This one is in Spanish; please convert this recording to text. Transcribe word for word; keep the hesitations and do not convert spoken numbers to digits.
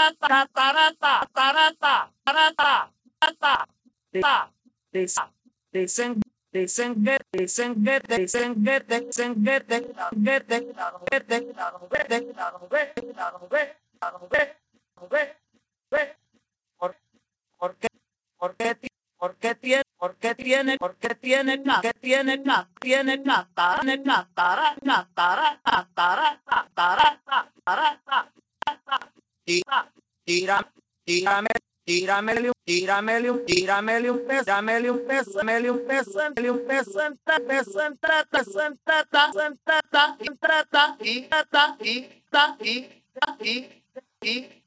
catarata, tarata, tarata, tarata, ta, dicen, dicen, dicen que, dicen que, dicen que, dicen que, que te, que te, que te, porque, porque, porque tiene, porque tiene, porque tiene, porque tiene, tiene, catara, catara, catara, catara, catara, catara, tira, tira, tírame, tíramele, tíramele, tíramele un peso, tíramele un peso, tíramele un peso, tíramele un peso, peso, trata, trata, trata, trata, y trata, y, y, y, y, y